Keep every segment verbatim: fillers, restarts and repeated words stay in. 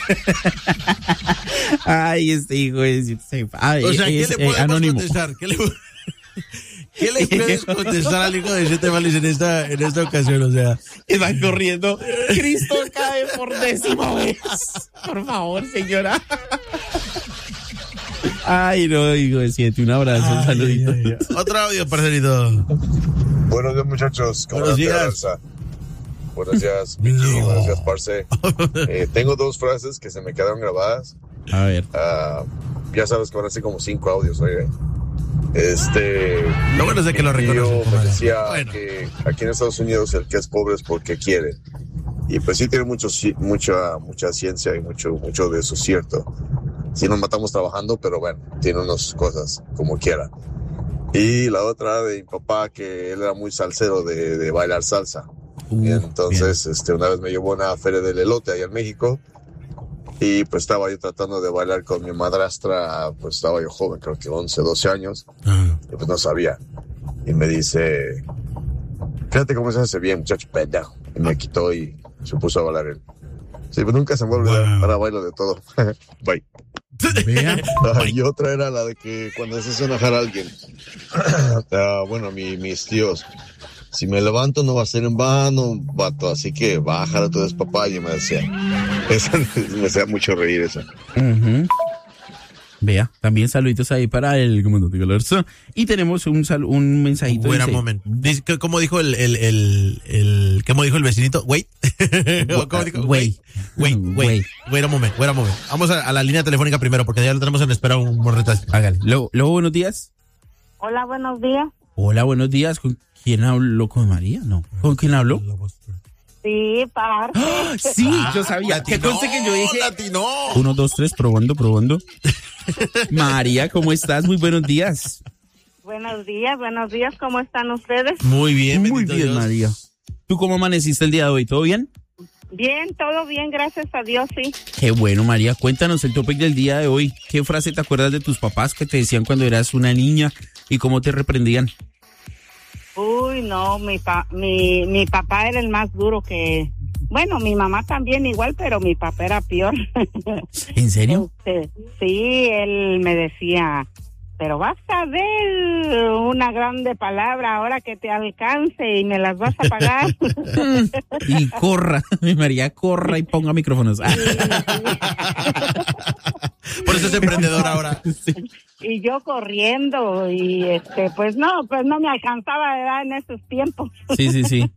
Ay, este hijo es... Ay, o sea, ¿qué es, le podemos eh, anónimo. contestar? ¿Qué le, ¿Qué le puedes contestar al hijo de siete males en esta, en esta ocasión? O sea, y van corriendo. Cristo cae por décima vez. Por favor, señora. Ay, no, hijo de siete, un abrazo, ay, un saludito. Ay, ay, ay. Otro audio, parcerito. Buenos días, muchachos. Buenos días. Buenos días, Vicky. No. Buenos días, parce. Eh, tengo dos frases que se me quedaron grabadas. A ver. Uh, ya sabes que van a ser como cinco audios, oye. Este. Lo bueno es de que lo reconoce. Yo me decía bueno. que aquí en Estados Unidos el que es pobre es porque quiere. Y pues sí tiene mucho, mucha, mucha ciencia y mucho, mucho de eso cierto. Sí nos matamos trabajando, pero bueno, tiene unas cosas como quiera. Y la otra de mi papá, que él era muy salsero de, de bailar salsa. Uh, y entonces, bien. este, una vez me llevó a una feria del elote allá en México. Y pues estaba yo tratando de bailar con mi madrastra, pues estaba yo joven, creo que once, doce años. Uh-huh. Y pues no sabía. Y me dice, fíjate cómo se hace bien, muchacho pendejo. Y me quitó y se puso a bailar él. Sí, pues nunca se me olvidó, wow. Ahora bailo de todo. Bye. Ah, y otra era la de que cuando haces enojar a alguien, uh, bueno, mi, mis tíos, si me levanto no va a ser en vano, vato, así que bájala tu despapalle, me decía. Esa me hacía mucho reír esa. Uh-huh. Vea, también saluditos ahí para el comandante Galarza. Y tenemos un sal, un mensajito. Buena moment. Dice, ¿cómo dijo el, el, el, el, cómo dijo el vecinito? Wait. ¿Cómo dijo? Wait. Wait, wait. Wait a moment, wait a moment. Vamos a, a la línea telefónica primero, porque ya lo tenemos en espera un momento. Hágale. Luego, luego, buenos días. Hola, buenos días. Hola, buenos días. ¿Con quién habló? ¿Con María? No. ¿Con quién habló? Sí, parce. ¡Ah! Sí, ah, yo sabía. Latinó, ¿Qué conste que yo dije? Latinó. Uno, dos, tres, probando, probando. María, ¿cómo estás? Muy buenos días. Buenos días, buenos días. ¿Cómo están ustedes? Muy bien, muy bien, Dios. María. ¿Tú cómo amaneciste el día de hoy? ¿Todo bien? Bien, todo bien, gracias a Dios, sí. Qué bueno, María. Cuéntanos el topic del día de hoy. ¿Qué frase te acuerdas de tus papás que te decían cuando eras una niña y cómo te reprendían? Uy, no, mi, pa- mi, mi papá era el más duro que... Bueno, mi mamá también igual, pero mi papá era peor. ¿En serio? Este, sí, él me decía, pero vas a ver una grande palabra ahora que te alcance y me las vas a pagar. Y corra, mi María, corra y ponga micrófonos. Sí, sí. Por eso es emprendedor ahora. Sí. Y yo corriendo y este, pues no, pues no me alcanzaba ¿verdad? En esos tiempos. Sí, sí, sí.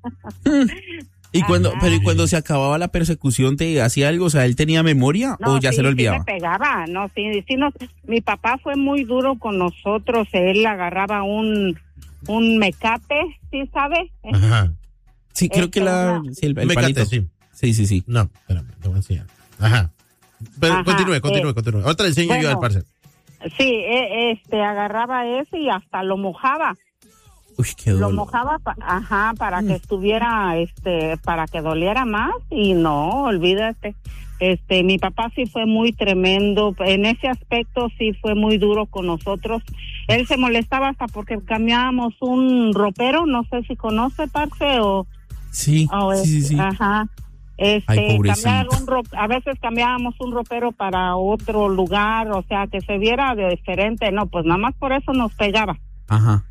Y cuando, pero y cuando se acababa la persecución, ¿te hacía algo? O sea, ¿él tenía memoria no, o ya sí, se lo olvidaba? Sí me pegaba, no, sí, sí nos, mi papá fue muy duro con nosotros, él agarraba un, un mecate, ¿sí sabe? Ajá. Sí, creo que la, sí, el, el mecate, palito. sí. Sí, sí, sí. No, espérame, te voy a enseñar. Ajá. Pero Ajá, continúe, continúe, eh, continúe. Ahorita le enseño bueno, yo al parce. Sí, eh, este, agarraba ese y hasta lo mojaba. Uy, qué dolor. Lo mojaba, pa- ajá, para mm. que estuviera, este, para que doliera más y no, olvídate. Este, mi papá sí fue muy tremendo, en ese aspecto sí fue muy duro con nosotros. Él se molestaba hasta porque cambiábamos un ropero, no sé si conoce, parce, o... Sí, o sí, sí, sí. Ajá. Este, Ay, cambiar un ro- a veces cambiábamos un ropero para otro lugar, o sea, que se viera de diferente, no, pues nada más por eso nos pegaba. Ajá.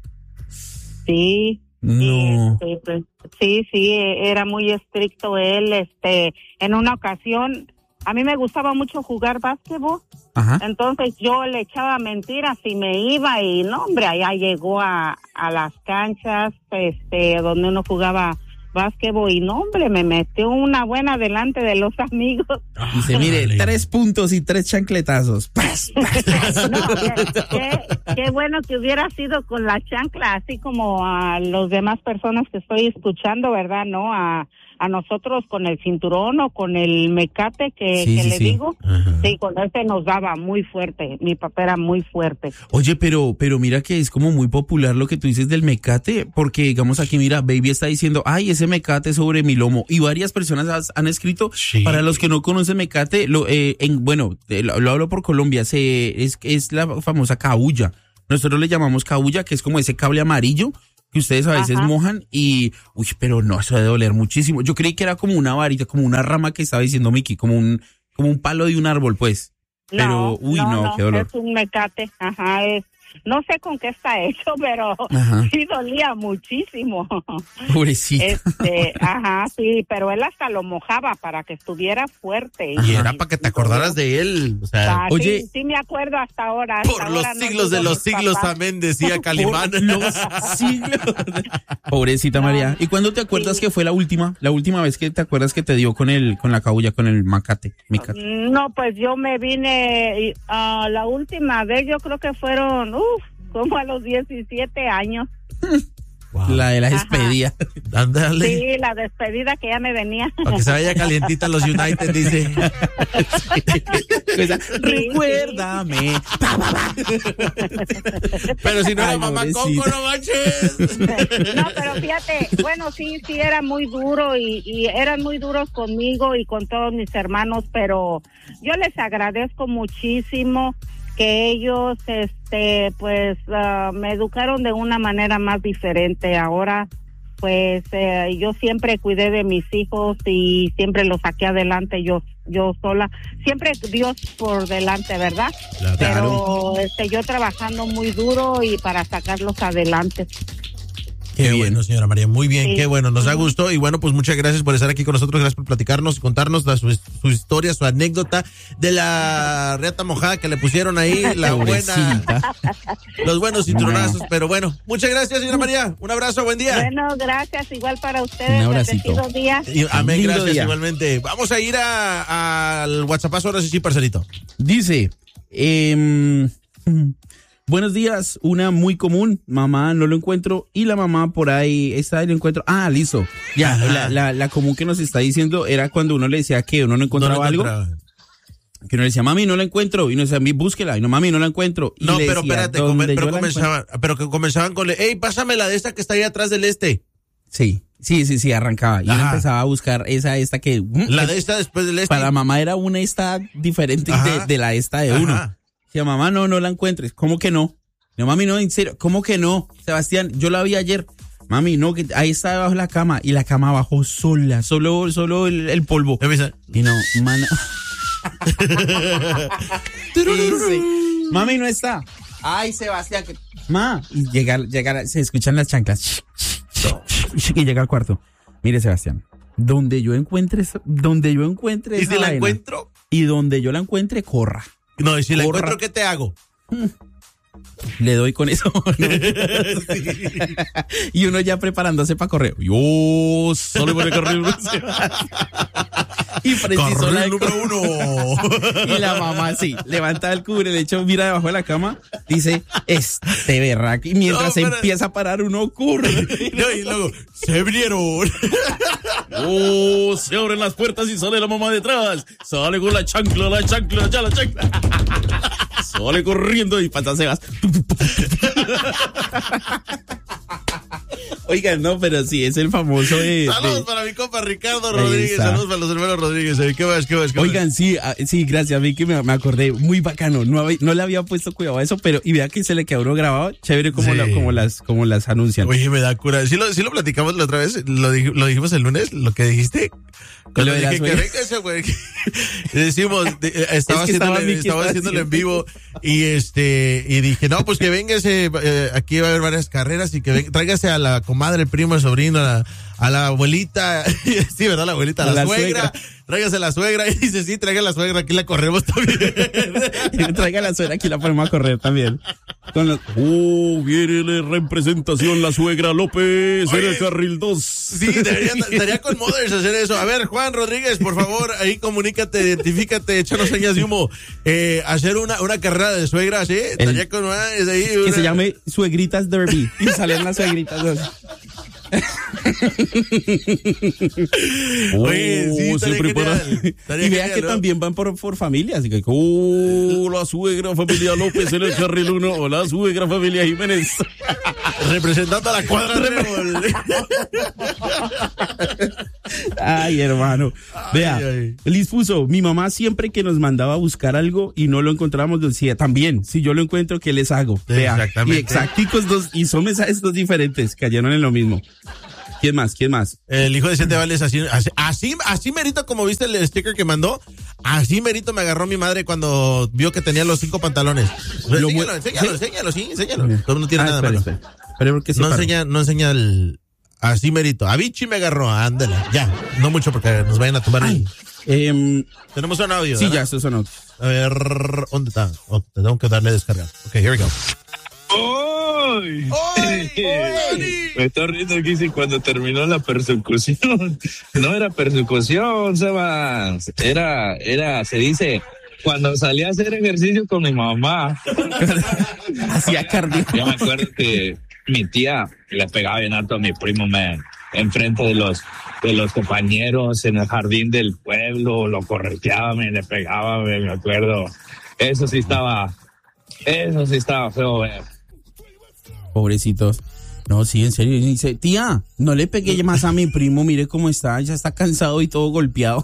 Sí. No. Y, este, pues, sí, sí, era muy estricto él, este, en una ocasión, a mí me gustaba mucho jugar básquetbol. Ajá. Entonces yo le echaba mentiras y me iba y no, hombre, allá llegó a, a las canchas, este, donde uno jugaba básquetbol y no, hombre, me metió una buena delante de los amigos. Dice, mire, tres puntos y tres chancletazos. ¡Paz! ¡Paz! No, qué, qué, qué bueno que hubiera sido con la chancla, así como a los demás personas que estoy escuchando, ¿verdad? No, a, a nosotros con el cinturón o con el mecate que, sí, que sí, le sí. digo. Ajá. Sí, con ese nos daba muy fuerte. Mi papá era muy fuerte. Oye, pero, pero mira que es como muy popular lo que tú dices del mecate, porque digamos aquí, mira, Baby está diciendo, ay, ese mecate sobre mi lomo, y varias personas has, han escrito, sí. Para los que no conocen mecate, lo, eh, en, bueno, eh, lo, lo hablo por Colombia, se, es, es la famosa cabuya. Nosotros le llamamos cabuya, que es como ese cable amarillo que ustedes a veces Ajá. mojan y, uy, pero no, eso debe doler muchísimo. Yo creí que era como una varita, como una rama que estaba diciendo Miki, como un, como un palo de un árbol, pues. No, Pero, uy, no, no, qué dolor. es un mecate, ajá, es, no sé con qué está hecho, pero Ajá. sí dolía muchísimo. Pobrecita. Este, ajá, sí, pero él hasta lo mojaba para que estuviera fuerte. Y era para que te acordaras de él. O sea, Ah, Oye. sí, sí me acuerdo hasta ahora. hasta por los ahora no siglos digo de los mis siglos, papás. amén, decía Calimán. Por los siglos. Pobrecita María. ¿Y cuándo te acuerdas Sí. que fue la última? La última vez que te acuerdas que te dio con el, con la cabulla, con el macate. micate? No, pues yo me vine, uh, la última vez yo creo que fueron, uff, como a los diecisiete años. Wow. La de la Ajá. despedida. Ándale. Sí, la despedida que ya me venía. Para que se vaya calientita los United, dice. Esa, Recuérdame. Pero si no era Ay, mamá pobrecita. Coco, no manches. No, pero fíjate, bueno, sí, sí era muy duro y, y eran muy duros conmigo y con todos mis hermanos, pero yo les agradezco muchísimo que ellos, este, pues, uh, me educaron de una manera más diferente. Ahora, pues, eh, yo siempre cuidé de mis hijos y siempre los saqué adelante yo, yo sola. Siempre Dios por delante, ¿verdad? Claro. Pero, este, yo trabajando muy duro y para sacarlos adelante. Qué Qué bien. bueno, señora María, muy bien, Sí. qué bueno, nos da gusto y bueno, pues muchas gracias por estar aquí con nosotros, gracias por platicarnos y contarnos la- su, su historia, su anécdota de la reata mojada que le pusieron ahí, la buena, Pobrecita. los buenos cintronazos, pero bueno, muchas gracias, señora María, un abrazo, buen día. Bueno, gracias, igual para ustedes. Un abracito. Bendecidos días. Y- amén, Lindo gracias día. igualmente. Vamos a ir a- al WhatsApp ahora sí, sí, parcerito. Dice, em, buenos días, una muy común, mamá no lo encuentro y la mamá por ahí está y lo encuentro. Ah, listo. Ya, Ajá. la, la, la común que nos está diciendo era cuando uno le decía que uno no encontraba No lo algo, encontraba. que uno le decía, mami, no la encuentro, y uno decía, búsquela, y no, mami, no la encuentro. Y No, le pero decía, espérate, "¿Dónde come- yo pero la comenzaban, pero que comenzaban con, hey, pásame la de esta que está ahí atrás del este. Sí, sí, sí, sí, arrancaba. Y uno Ajá. empezaba a buscar esa, esta que... La que de esta después del este. para la mamá era una esta diferente Ajá. de, de la esta de uno. Ajá. Decía, mamá, no, no la encuentres. ¿Cómo que no? No, mami, no, en serio. ¿Cómo que no? Sebastián, yo la vi ayer. Mami, no, que ahí está debajo de la cama. Y la cama bajó sola, solo, solo el, el polvo. Empieza. Y no, mana. Y dice, mami, no está. Ay, Sebastián, que... Ma. Y llega, llega, se escuchan las chanclas. Y llega al cuarto. Mire, Sebastián, donde yo encuentre, esa- donde yo encuentre ¿Y esa si la vaina, encuentro? y donde yo la encuentre, corra. No, y si la Corra. encuentro, ¿qué te hago? Le doy con eso. Y uno ya preparándose para correr. Yo solo por el correr. Y preciso la Carril número uno. Y la mamá sí, levanta el cubre, le echa, mira debajo de la cama, dice, este berraco. Y mientras No, se pero- empieza a parar, uno corre. No, y luego, se abrieron. Oh, se abren las puertas y sale la mamá detrás. Sale con la chancla, la chancla, ya la chancla. Sale corriendo y pasa Sebas. Oigan, no, pero sí, es el famoso de... Saludos de- para mi compa Ricardo Ahí Rodríguez. está. Saludos para los hermanos Rodríguez. Eh, ¿Qué más? ¿Qué más? ¿Qué más? Oigan, sí, ah, sí, gracias, a mí que me, me acordé, muy bacano, no, había- no le había puesto cuidado a eso, pero y vea que se le quedó uno grabado, chévere como, Sí. la- como, las, como las anuncian. Oye, me da cura. Sí lo, sí lo platicamos la otra vez, lo, dij- lo dijimos el lunes, lo que dijiste. Cuando Lo de la dije que suegra. venga ese güey. Decimos, de- eh, estaba, Es que estaba haciéndole, Miki, estaba estaba haciéndolo en haciendo. vivo y este, y dije, no, pues que venga ese, eh, aquí va a haber varias carreras y que venga, tráigase a la comadre, el primo, el sobrino, a la, a la abuelita, sí, ¿verdad? La abuelita, a la, A la suegra, suegra. tráigase a la suegra y dice, sí, traiga a la suegra, aquí la corremos también. Traiga la suegra, aquí la ponemos a correr también. Con los- oh, viene la representación la suegra López en Oye, el carril dos. Sí, debería, estaría con Mothers hacer eso. A ver, Juan Rodríguez, por favor, ahí comunícate, identifícate, échanos señas de humo. Eh, hacer una, una carrera de suegras, ¿sí? Estaría con una, es ahí, Que una- se llame Suegritas Derby. Y salen las suegritas. dos. Oye, sí, Oh, estaría se prepara. genial, estaría Y vea genial, que ¿no? también van por, por familias. Así que, oh, la suegra familia López en el carril uno. O la suegra familia Jiménez. representando a la cuadra Trébol. Ay, hermano. Vea, Ay, ay. Liz puso, mi mamá siempre que nos mandaba a buscar algo y no lo encontrábamos, decía, también, si yo lo encuentro, ¿qué les hago? Vea, Exactamente. y exacticos dos, y son mensajes dos diferentes, cayeron en lo mismo. ¿Quién más? ¿Quién más? El hijo de siete vales, así, así, así, así merito, como viste el sticker que mandó, así merito me agarró mi madre cuando vio que tenía los cinco pantalones. Lo enséñalo, enséñalo, ¿sí? enséñalo, sí, enséñalo. Todo no tiene ah, nada espera, malo. Espera. Espera porque sí no, enseña, no enseña el... Así merito. A Vichy me agarró, ándale. Ya, no mucho porque nos vayan a tomar el... Eh, Tenemos un audio. Sí, ¿verdad? ya, estos son audios. A ver, ¿dónde está? Oh, te tengo que darle a descargar. Ok, here we go. ¡Ay! ¡Ay! Me estoy riendo aquí sí, cuando terminó la persecución. No era persecución, Sebas. Era, era, se dice, cuando salí a hacer ejercicio con mi mamá. Hacía cardio. Yo me acuerdo que mi tía le pegaba bien alto a mi primo, man, enfrente de los de los compañeros en el jardín del pueblo, lo correteaba, me le pegaba, me, me acuerdo. Eso sí estaba, eso sí estaba feo, ver. Pobrecitos. No, sí, en serio. Dice, tía, no le pegué más a mi primo, mire cómo está, ya está cansado y todo golpeado.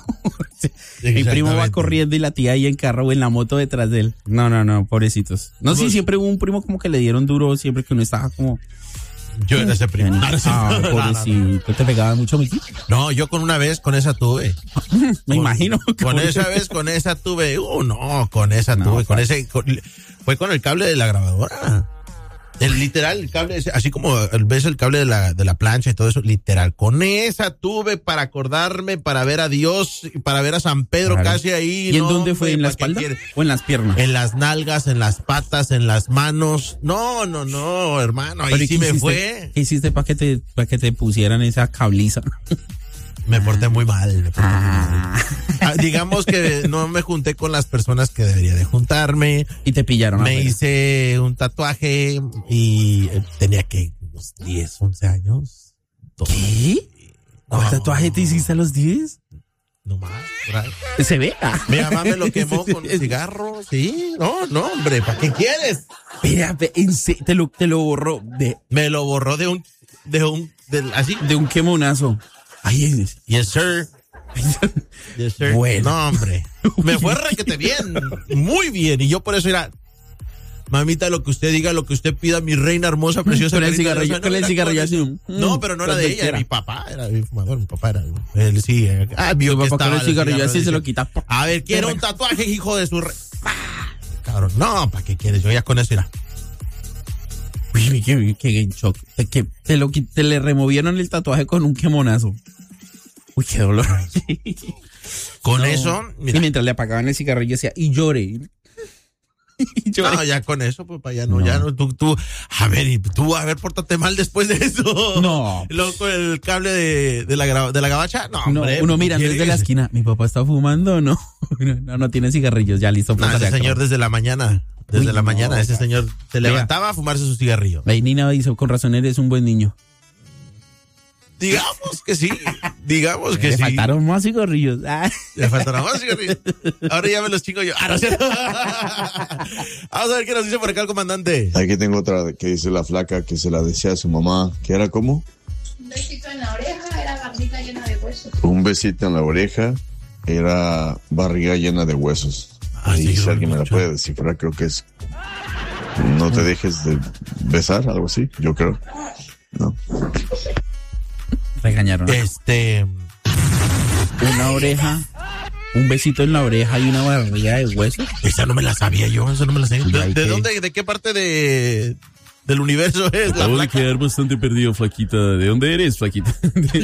Mi primo va corriendo y la tía ahí en carro o en la moto detrás de él. No, no, no, pobrecitos. No, sí, siempre hubo un primo como que le dieron duro, siempre que uno estaba como... Yo era ese primo. Ah, pobrecito. ¿Te pegaba mucho, Miki? No, yo con una vez, con esa tuve. Me con, imagino. Con esa vez, con esa tuve. Uh, no, con esa no, tuve. Con ese, con, fue con el cable de la grabadora. El literal, el cable, así como ves el cable de la, de la plancha y todo eso, literal. Con esa tuve para acordarme, para ver a Dios, para ver a San Pedro claro. casi ahí. ¿Y en no, dónde fue? ¿En la espalda o en las piernas? En las nalgas, en las patas, en las manos. No, no, no, hermano, ahí sí me hiciste, fue. ¿Qué hiciste para que te, para que te pusieran esa cabliza? Me porté muy mal. Me porté ah. muy mal. Ah, digamos que no me junté con las personas que debería de juntarme. Y te pillaron. Me hice un tatuaje y tenía que unos diez, once años. ¿Qué? ¿Cuál no. tatuaje te hiciste a los diez? No más. ¿Se ve? Mi mamá me lo quemó con un cigarro. Sí, no, no, hombre, ¿para qué quieres? Espera, te lo, te lo borró de... Me lo borró de un, de un, de, así. De un quemonazo. Ay, yes, yes sir. Yes, sir. Bueno. No, hombre. Me fue requete bien. Muy bien. Y yo por eso era, mamita, lo que usted diga, lo que usted pida, mi reina hermosa, preciosa. Con el cigarrillo, con el cigarrillo así. No, pero no era de ella, era mi papá. Era mi fumador, mi papá era. Él sí. Ah, vio que estaba. Con el cigarrillo así se lo quita. A ver, quiero un tatuaje, hijo de su re... Cabrón, no, ¿para qué quieres? Yo ya con eso era. Uy, qué, qué, qué shock. Te, que, te, lo, te le removieron el tatuaje con un quemonazo. Uy, qué dolor. Con no. eso, mira. Y mientras le apagaban el cigarrillo decía, y lloré. Y lloré. No, ya con eso, papá, ya no, no. ya no, tú, tú, a ver, y tú, a ver, pórtate mal después de eso. No. Luego con el cable de, de la, de la gabacha, no, no hombre. Uno mira desde la esquina, mi papá está fumando, no, no, no tiene cigarrillos, ya listo. No, ese señor desde la mañana, desde Uy, la no, mañana, ese señor se levantaba a fumarse su cigarrillo. La Nina hizo, con razón eres un buen niño. Digamos que sí, digamos que Le sí. Le faltaron más cigarrillos. Ah. Le faltaron más cigarrillos. Ahora ya me los chingo yo. Ah, no, ¿cierto? Vamos a ver qué nos dice por acá el comandante. Aquí tengo otra que dice la flaca que se la decía a su mamá. ¿Qué era cómo? Un besito en la oreja era barriga llena de huesos. Un besito en la oreja era barriga llena de huesos. Ah, y sí, si alguien mucho. me la puede descifrar, creo que es no te dejes de besar, algo así, yo creo. No. Regañaron. Este. Una oreja, un besito en la oreja y una barriga de huesos. Esa no me la sabía yo, esa no me la sabía. ¿De, ¿de dónde, de qué parte de del universo es? Acabo de quedar bastante perdido, flaquita. ¿De dónde eres, flaquita?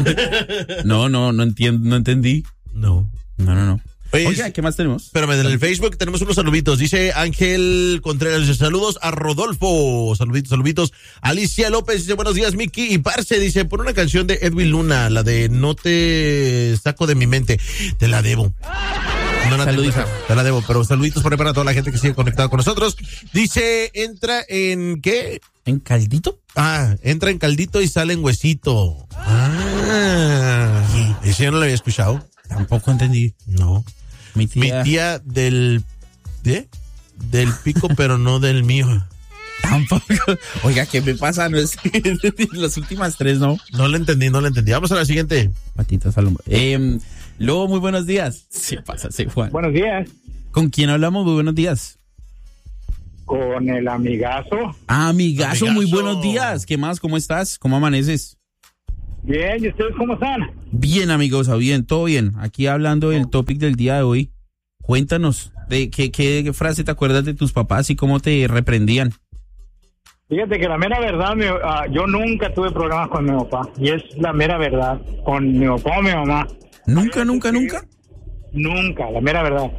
No, no, no entiendo, no entendí. No. No, no, no. Oye, Oiga, ¿qué más tenemos? Espérame, en el Facebook tenemos unos saluditos. Dice Ángel Contreras, dice, saludos a Rodolfo. Saluditos, saluditos. Alicia López dice, buenos días, Miki. Y Parce dice, pon una canción de Edwin Luna, la de No te saco de mi mente. Te la debo. No la tengo, te la debo, pero saluditos por ahí para toda la gente que sigue conectada con nosotros. Dice, entra en, ¿qué? ¿En caldito? Ah, entra en caldito y sale en huesito. Ah. Sí. Ese yo no lo había escuchado. Tampoco entendí. No. Mi tía, Mi tía del... ¿de? Del pico, pero no del mío. Tampoco. Oiga, ¿qué me pasa? No es las últimas tres, ¿no? No le entendí, no le entendí. Vamos a la siguiente. Patitas al hombro. Eh, Lobo, muy buenos días. Sí, pasa, sí, Juan. Buenos días. ¿Con quién hablamos? Muy buenos días. Con el amigazo. Ah, amigazo, amigazo, muy buenos días. ¿Qué más? ¿Cómo estás? ¿Cómo amaneces? Bien, ¿y ustedes cómo están? Bien, amigos, bien, todo bien. Aquí hablando del topic del día de hoy. Cuéntanos, de qué, qué frase te acuerdas de tus papás y cómo te reprendían. Fíjate que la mera verdad, mi, uh, yo nunca tuve problemas con mi papá. Y es la mera verdad, con mi papá o mi mamá. ¿Nunca, nunca, nunca? Nunca, la mera verdad.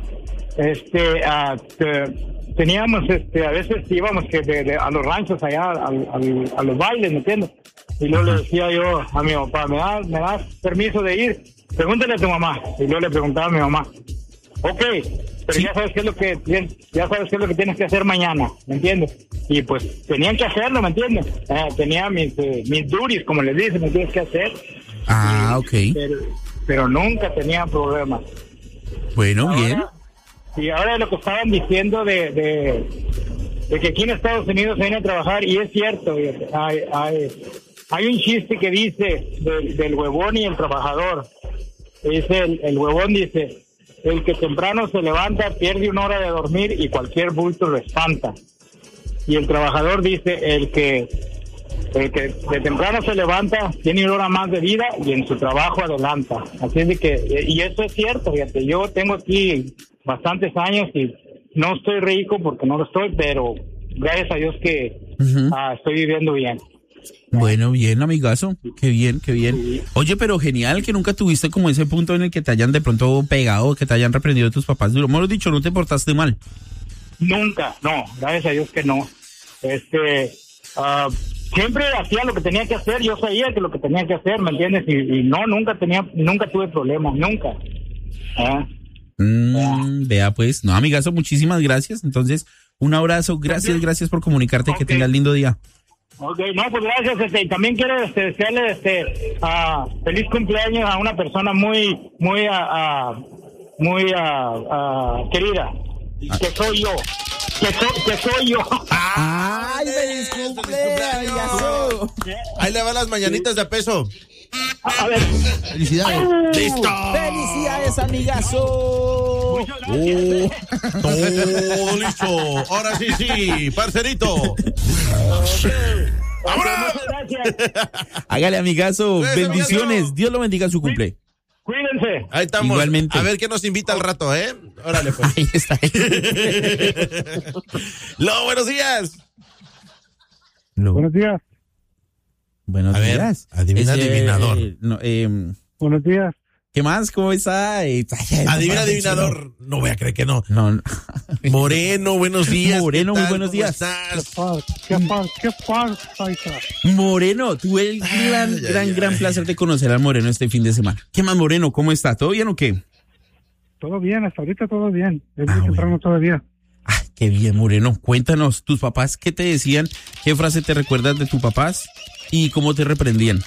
Este, uh, te, teníamos, este, a veces íbamos que de, de, a los ranchos allá, a, a, a los bailes, ¿me entiendes? Y luego le decía yo a mi papá, ¿me das, ¿me das permiso de ir? Pregúntale a tu mamá. Y yo le preguntaba a mi mamá, ok, pero sí, ya sabes qué es lo que ya sabes qué es lo que tienes que hacer mañana, ¿me entiendes? Y pues tenían que hacerlo, ¿me entiendes? Eh, tenía mis eh, mis duties, como les dicen, me tienes que hacer. Ah, ok. Pero, pero nunca tenía problemas. Bueno, ahora, bien. Y ahora lo que estaban diciendo de, de, de que aquí en Estados Unidos se viene a trabajar, y es cierto, hay, hay, hay un chiste que dice del, del huevón y el trabajador. Dice el, el huevón dice, el que temprano se levanta pierde una hora de dormir y cualquier bulto lo espanta. Y el trabajador dice, el que el que de temprano se levanta tiene una hora más de vida y en su trabajo adelanta. Así es de que, y eso es cierto, fíjate, yo tengo aquí bastantes años y no estoy rico porque no lo estoy, pero gracias a Dios que uh-huh. uh, estoy viviendo bien. Bueno, bien, amigazo, qué bien, qué bien. Sí. Oye, pero genial que nunca tuviste como ese punto en el que te hayan de pronto pegado, que te hayan reprendido tus papás. Lo hemos dicho, no te portaste mal. Nunca, no, gracias a Dios que no. Este, uh, siempre hacía lo que tenía que hacer, yo sabía que lo que tenía que hacer, ¿me entiendes? Y, y no, nunca tenía, nunca tuve problemas, nunca. ¿Eh? Mm, yeah. Vea pues, no, amigazo, muchísimas gracias. Entonces, un abrazo, gracias, okay. gracias por comunicarte, okay. Que tengas lindo día. Ok, no, pues gracias, este, y también quiero este, desearle este, uh, feliz cumpleaños a una persona muy, muy, uh, uh, muy uh, uh, querida, ah. que soy yo, que, so, que soy yo. ¡Ay, feliz cumpleaños! Ahí le van las mañanitas de a peso. A ver. Felicidades. Uh, ¡Listo! ¡Felicidades, amigazo! Oh, todo listo. Ahora sí, sí, parcerito. Okay. ¡Vámonos! Gracias. Hágale, amigazo. Pues, bendiciones. Amigazo. Dios lo bendiga en su cumple. Cuídense. Ahí estamos. Igualmente. A ver qué nos invita al rato, ¿eh? Órale, pues. Ahí está. Lo, buenos días. Lo. Buenos días. Buenos a ver, días. Adivina, Ese, adivinador. Eh, no, eh, buenos días. ¿Qué más? ¿Cómo está? Adivina, adivinador. No voy a creer que no. No, no. Moreno, buenos días. Moreno, muy buenos ¿Cómo días. Estás? ¿Qué par, qué par, qué Moreno, tuve el gran, ay, gran, ay, gran ay. placer de conocer al Moreno este fin de semana. ¿Qué más, Moreno? ¿Cómo está? ¿Todo bien o qué? Todo bien, hasta ahorita todo bien. Es muy ah, temprano bueno. todavía. Ah, qué bien, Moreno. Cuéntanos, tus papás, ¿qué te decían? ¿Qué frase te recuerdas de tus papás? ¿Y cómo te reprendían?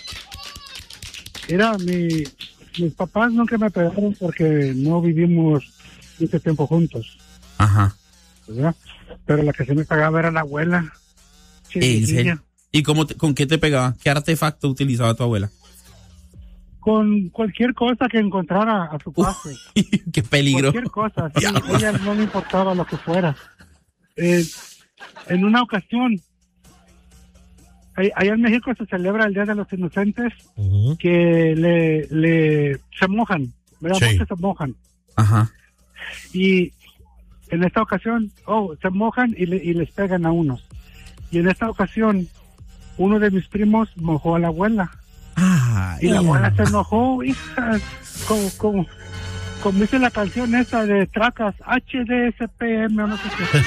Era mi... Mis papás nunca me pegaron porque no vivimos mucho tiempo juntos. Ajá. ¿Verdad? Pero la que se me pegaba era la abuela. ¿En serio? ¿Y cómo te, con qué te pegaba? ¿Qué artefacto utilizaba tu abuela? Con cualquier cosa que encontrara a su paso. ¡Qué peligro! Cualquier cosa. Sí, a ella no le importaba lo que fuera. Eh, en una ocasión, allá en México se celebra el Día de los Inocentes, uh-huh. que le, le se mojan, ¿verdad? Sí. Porque se mojan. Ajá. Y en esta ocasión, oh, se mojan y, le, y les pegan a unos. Y en esta ocasión, uno de mis primos mojó a la abuela. Ah, y la abuela se enojó, hija, como, como, como dice la canción esa de Tracas, H D S P M o no sé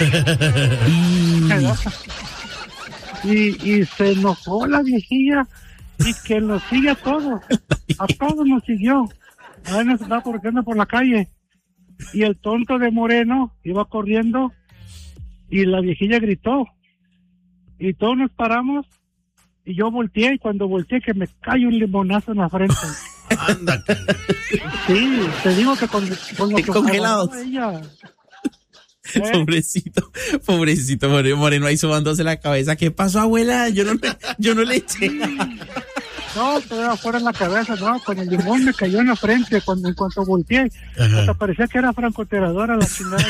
qué. Y, y se enojó la viejilla y que nos sigue a todos, a todos nos siguió. Ahí nos estaba corriendo por la calle y el tonto de Moreno iba corriendo y la viejilla gritó y todos nos paramos y yo volteé y cuando volteé que me cae un limonazo en la frente. Anda. Sí, te digo que con, con lo que congelados. Ella. ¿Eh? Pobrecito, pobrecito Moreno, Moreno ahí sobándose la cabeza. ¿Qué pasó, abuela? Yo no, yo no le eché. No, todavía fuera en la cabeza, no, con el limón me cayó en la frente cuando en cuanto volteé. Hasta parecía que era francotiradora la chingada.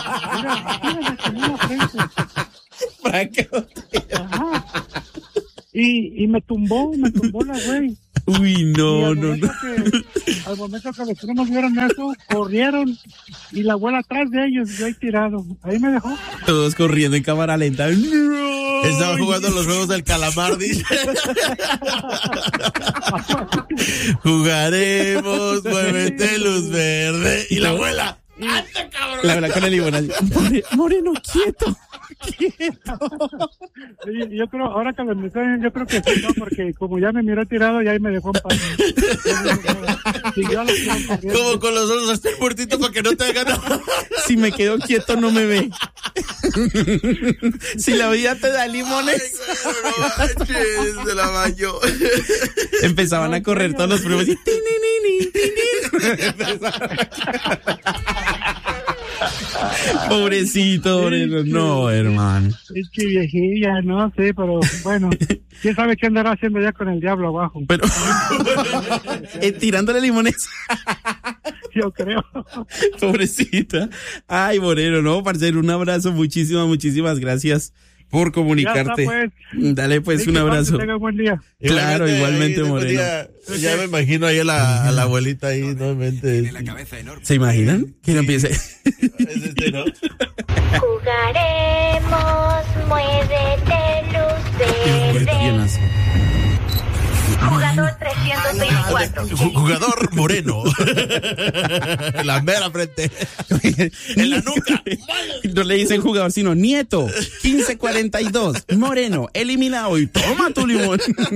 Mira, mira, me cayó en la frente. Francotiradora. y, y me tumbó, me tumbó la güey. Uy, no, no, no. Que, al momento que los primos vieron eso, corrieron y la abuela atrás de ellos, yo ahí tirado. Ahí me dejó. Todos corriendo en cámara lenta. No. Estaba jugando los juegos del calamar, dice. Jugaremos, muévete luz verde. Y la abuela, ¡anda, cabrón! La abuela con el limón. More, Moreno, quieto. Quieto. Yo, yo creo, ahora que lo mencionan, yo creo que sí, ¿no? Porque como ya me miró tirado, ya ahí me dejó en paz. Como con los ojos hasta el muertito para que no te hagan nada. Si me quedo quieto, no me ve. Si la vida te da limones. Ay, no, se la bañó. Empezaban a correr todos los primos y... Pobrecito, Moreno. No, hermano. Es que viejilla, no sé, pero bueno, quién sabe qué andará haciendo ya con el diablo abajo. Pero eh, tirándole limones. Yo creo. Pobrecita. Ay, Moreno, no, parcero, un abrazo, muchísimas, muchísimas gracias por comunicarte. Pues. Dale pues sí, un abrazo. Que tenga buen día. Claro, igualmente, ahí, Moreno. Día, ya me imagino ahí a la, a la abuelita ahí, nuevamente. Tiene la cabeza enorme. ¿Se imaginan? ¿Quién empiece? Es este, ¿no? Jugaremos, muévete, luz verde. Jugador trescientos veinticuatro. Jugador Moreno. La mera frente. En la nuca. No le dicen jugador, sino Nieto. quince cuarenta y dos. Moreno, eliminado. Y toma tu limón.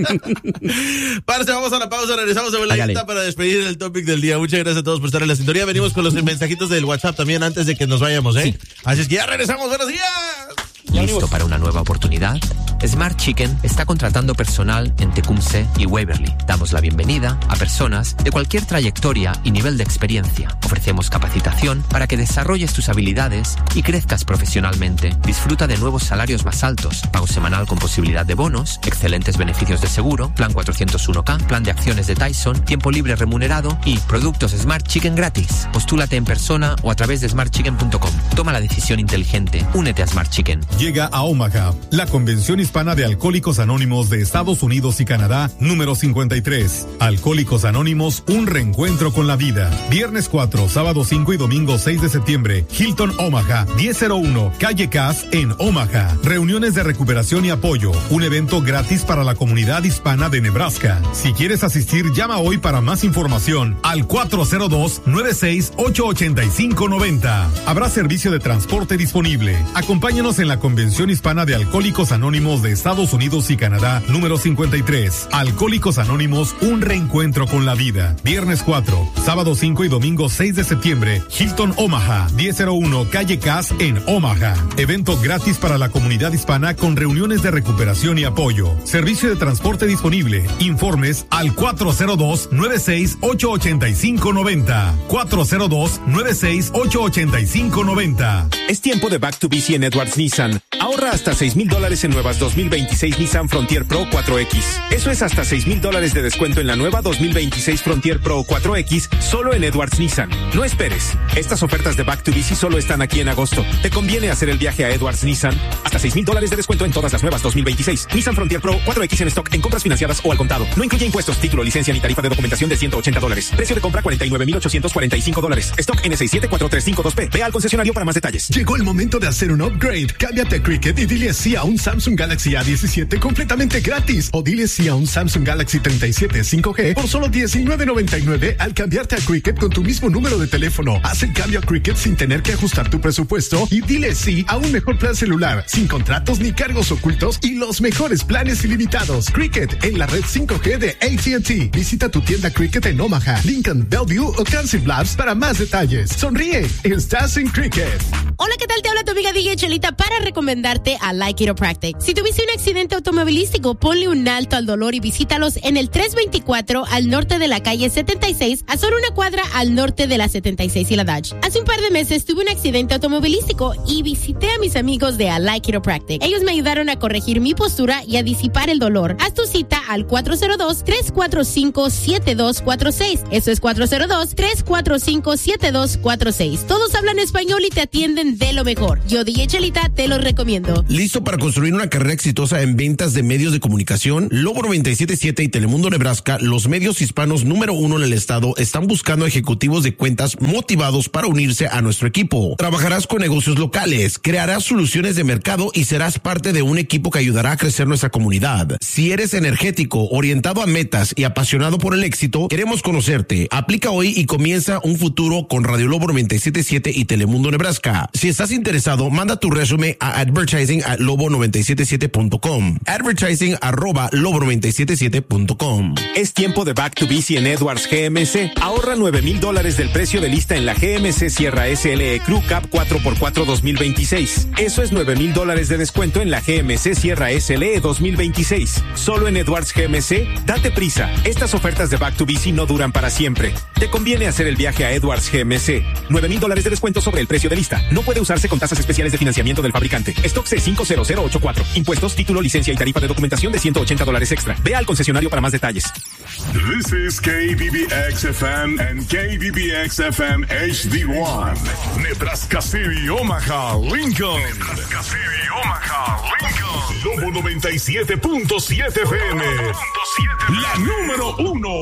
Parce, vamos a la pausa. Regresamos a la lista para despedir el topic del día. Muchas gracias a todos por estar en la sintonía. Venimos con los mensajitos del WhatsApp también antes de que nos vayamos, ¿eh? Sí. Así es que ya regresamos. Buenos días. ¿Listo para una nueva oportunidad? Smart Chicken está contratando personal en Tecumseh y Waverly. Damos la bienvenida a personas de cualquier trayectoria y nivel de experiencia. Ofrecemos capacitación para que desarrolles tus habilidades y crezcas profesionalmente. Disfruta de nuevos salarios más altos, pago semanal con posibilidad de bonos, excelentes beneficios de seguro, plan cuatrocientos uno K, plan de acciones de Tyson, tiempo libre remunerado y productos Smart Chicken gratis. Postúlate en persona o a través de smart chicken punto com. Toma la decisión inteligente. Únete a Smart Chicken. Llega a Omaha, la Convención Hispana de Alcohólicos Anónimos de Estados Unidos y Canadá, número cincuenta y tres. Alcohólicos Anónimos, un reencuentro con la vida. Viernes cuatro, sábado cinco y domingo seis de septiembre, Hilton Omaha, diez cero uno, calle Cass en Omaha. Reuniones de recuperación y apoyo, un evento gratis para la comunidad hispana de Nebraska. Si quieres asistir, llama hoy para más información al cuatro cero dos, nueve seis ocho, ocho cinco nueve cero. Habrá servicio de transporte disponible. Acompáñanos en la Convención Hispana de Alcohólicos Anónimos de Estados Unidos y Canadá, número cincuenta y tres. Alcohólicos Anónimos, un reencuentro con la vida. Viernes cuatro, sábado cinco y domingo seis de septiembre, Hilton Omaha, diez cero uno, calle Cass en Omaha. Evento gratis para la comunidad hispana con reuniones de recuperación y apoyo. Servicio de transporte disponible. Informes al cuatro cero dos, nueve seis ocho, ocho cinco nueve cero. cuatro cero dos, nueve seis ocho, ocho cinco nueve cero. Es tiempo de Back to B C en Edwards Nissan. Ahorra hasta seis mil dólares en nuevas dos mil veintiséis Nissan Frontier Pro cuatro X. Eso es hasta seis mil dólares de descuento en la nueva dos mil veintiséis Frontier Pro cuatro X solo en Edwards Nissan. No esperes. Estas ofertas de Back to B C solo están aquí en agosto. Te conviene hacer el viaje a Edwards Nissan. Hasta seis mil dólares de descuento en todas las nuevas dos mil veintiséis Nissan Frontier Pro cuatro X en stock en compras financiadas o al contado. No incluye impuestos, título, licencia ni tarifa de documentación de ciento ochenta dólares. Precio de compra cuarenta y nueve mil ochocientos cuarenta y cinco dólares. Stock N seis siete cuatro tres cinco dos P. Ve al concesionario para más detalles. Llegó el momento de hacer un upgrade. Cámbiate a Cricket y dile sí a un Samsung Galaxy A diecisiete completamente gratis. O dile sí a un Samsung Galaxy treinta y siete cinco G por solo diecinueve noventa y nueve al cambiarte a Cricket con tu mismo número de teléfono. Haz el cambio a Cricket sin tener que ajustar tu presupuesto y dile sí a un mejor plan celular, sin contratos ni cargos ocultos y los mejores planes ilimitados. Cricket en la red cinco G de A T and T. Visita tu tienda Cricket en Omaha, Lincoln, Bellevue o Council Bluffs para más detalles. Sonríe, estás en Cricket. Hola, ¿qué tal? Te habla tu amiga D J Chelita para recomendarte a Like Chiropractic. Si tuviste un accidente automovilístico, ponle un alto al dolor y visítalos en el trescientos veinticuatro al norte de la calle setenta y seis, a solo una cuadra al norte de la setenta y seis y la Dodge. Hace un par de meses tuve un accidente automovilístico y visité a mis amigos de Like Chiropractic. Ellos me ayudaron a corregir mi postura y a disipar el dolor. Haz tu cita al cuatro cero dos, tres cuatro cinco, siete dos cuatro seis. Eso es cuatro cero dos, tres cuatro cinco, siete dos cuatro seis. Todos hablan español y te atienden tienen de lo mejor. Yo, D J Chelita, te lo recomiendo. ¿Listo para construir una carrera exitosa en ventas de medios de comunicación? Lobo noventa y siete punto siete y Telemundo Nebraska, los medios hispanos número uno en el estado, están buscando ejecutivos de cuentas motivados para unirse a nuestro equipo. Trabajarás con negocios locales, crearás soluciones de mercado y serás parte de un equipo que ayudará a crecer nuestra comunidad. Si eres energético, orientado a metas y apasionado por el éxito, queremos conocerte. Aplica hoy y comienza un futuro con Radio Lobo noventa y siete punto siete y Telemundo Nebraska. Si estás interesado, manda tu resumen a advertising at lobo noventa y siete siete punto com. Advertising arroba lobo noventa y siete siete punto com. Es tiempo de Back to Busy en Edwards G M C. Ahorra nueve mil dólares del precio de lista en la G M C Sierra S L E Crew Cab cuatro por cuatro dos mil veintiséis. Eso es nueve mil dólares de descuento en la G M C Sierra S L E dos mil veintiséis. Solo en Edwards G M C. Date prisa. Estas ofertas de Back to Busy no duran para siempre. Te conviene hacer el viaje a Edwards G M C. nueve mil dólares de descuento sobre el precio de lista. No puede usarse con tasas especiales de financiamiento del fabricante. Stock C cinco cero cero ocho cuatro. Impuestos, título, licencia y tarifa de documentación de ciento ochenta dólares extra. Ve al concesionario para más detalles. This is K B B X F M and K B B X F M H D one. Nebraska City, Omaha, Lincoln. Nebraska City, Omaha, Lincoln. Lobo noventa y siete punto siete F M. La número uno